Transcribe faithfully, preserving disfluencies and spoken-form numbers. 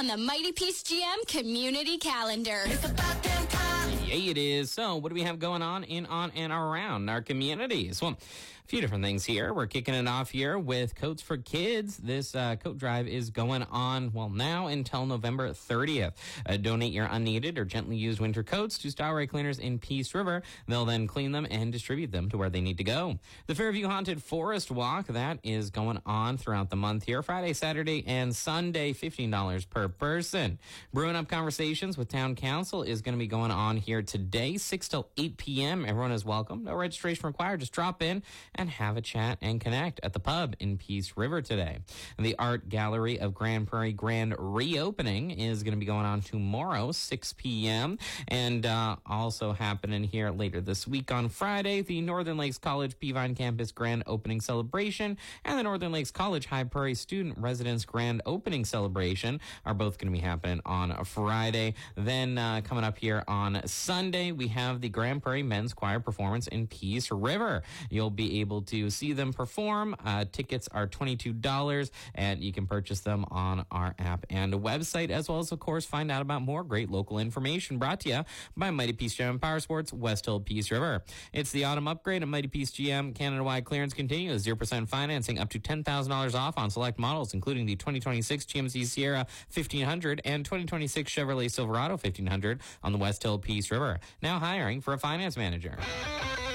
on the Mighty Peace G M community calendar. It's about damn time. Yeah, it is. So what do we have going on in, on, and around our communities? Well, a few different things here. We're kicking it off here with Coats for Kids. This uh, coat drive is going on, well, now until November thirtieth. Uh, donate your unneeded or gently used winter coats to Stalway Cleaners in Peace River. They'll then clean them and distribute them to where they need to go. The Fairview Haunted Forest Walk, that is going on throughout the month here. Friday, Saturday, and Sunday, fifteen dollars per person. Brewing Up Conversations with Town Council is going to be going on here today, six till eight p.m. Everyone is welcome. No registration required. Just drop in and have a chat and connect at the pub in Peace River today. The Art Gallery of Grand Prairie grand reopening is going to be going on tomorrow, six p.m. And uh, also happening here later this week on Friday, the Northern Lakes College Peavine Campus grand opening celebration and the Northern Lakes College High Prairie Student Residence grand opening celebration are both going to be happening on a Friday. Then uh, coming up here on Sunday, we have the Grand Prairie Men's Choir performance in Peace River. You'll be able to see them perform. Uh, tickets are twenty-two dollars, and you can purchase them on our app and website, as well as, of course, find out about more great local information brought to you by Mighty Peace G M Power Sports, West Hill, Peace River. It's the autumn upgrade at Mighty Peace G M. Canada-wide clearance continues. zero percent financing up to ten thousand dollars off on select models, including the twenty twenty-six G M C Sierra fifteen hundred and twenty twenty-six Chevrolet Silverado fifteen hundred on the West Hill, Peace River. Now hiring for a finance manager.